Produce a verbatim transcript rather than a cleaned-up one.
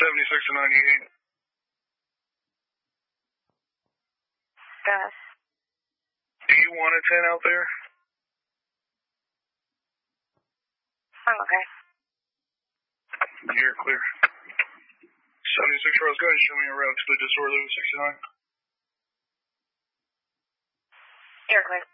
seventy-six to ninety-eight. Gus. Do you want a ten out there? I'm okay. You're clear. seventy-six Rose, go ahead and show me a route to the disorderly with sixty-nine. You're clear.